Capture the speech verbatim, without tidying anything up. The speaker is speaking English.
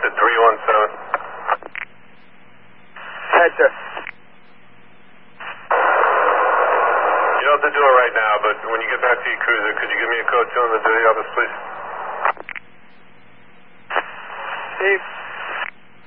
to three one seven. Head, sir. You don't have to do it right now, but when you get back to your cruiser, could you give me a code two on the duty office, please? Steve.